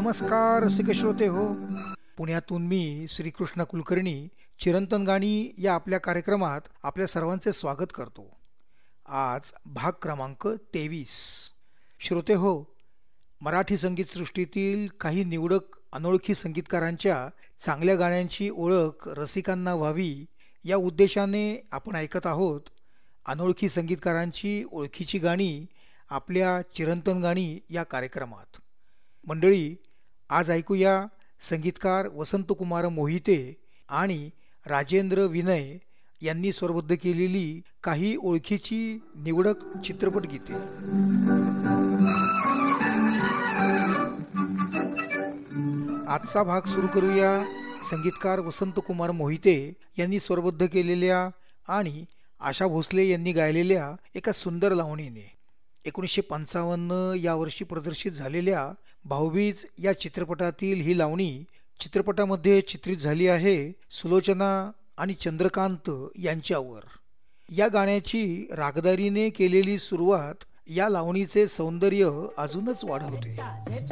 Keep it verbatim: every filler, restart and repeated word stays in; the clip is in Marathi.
नमस्कार रसिक श्रोते हो. पुण्यातून मी श्रीकृष्ण कुलकर्णी चिरंतन गाणी या आपल्या कार्यक्रमात आपल्या सर्वांचे स्वागत करतो. आज भाग क्रमांक तेवीस. श्रोते हो, मराठी संगीतसृष्टीतील काही निवडक अनोळखी संगीतकारांच्या चांगल्या गाण्यांची ओळख रसिकांना व्हावी या उद्देशाने आपण ऐकत आहोत अनोळखी संगीतकारांची ओळखीची गाणी आपल्या चिरंतन गाणी या कार्यक्रमात. मंडळी, आज ऐकूया संगीतकार वसंतकुमार मोहिते आणि राजेंद्र विनय यांनी स्वरबद्ध केलेली काही ओळखीची निवडक चित्रपट गीते. आजचा भाग सुरू करूया संगीतकार वसंतकुमार मोहिते यांनी स्वरबद्ध केलेल्या आणि आशा भोसले यांनी गायलेल्या एका सुंदर लावणीने. एकोणीसशे पंचावन्न या वर्षी प्रदर्शित झालेल्या भाऊबीज या चित्रपटातील ही लावणी चित्रपटामध्ये चित्रित झाली आहे सुलोचना आणि चंद्रकांत यांच्यावर. या गाण्याची रागदारीने केलेली सुरुवात या लावणीचे सौंदर्य अजूनच वाढवते.